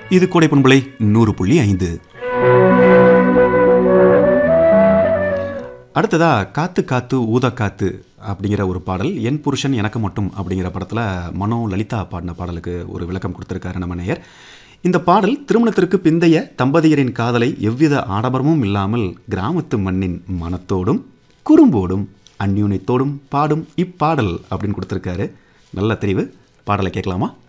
இது கோடை பண்பலை 100.5. அடுத்ததா காத்து காத்து ஊத காத்து அப்படிங்கிற ஒரு பாடல். என் புருஷன் எனக்கு மட்டும் அப்படிங்கிற படத்தில் மனோ லலிதா பாடின பாடலுக்கு ஒரு விளக்கம் கொடுத்துருக்காரு நம்ம நேயர். இந்த பாடல் திருமணத்திற்கு பிந்தைய தம்பதியரின் காதலை எவ்வித ஆடம்பரமும் இல்லாமல் கிராமத்து மண்ணின் மனத்தோடும் குறும்போடும் அந்யூனத்தோடும் பாடும் இப்பாடல் அப்படின்னு கொடுத்துருக்காரு. நல்ல தெரிவு. பாடலை கேட்கலாமா?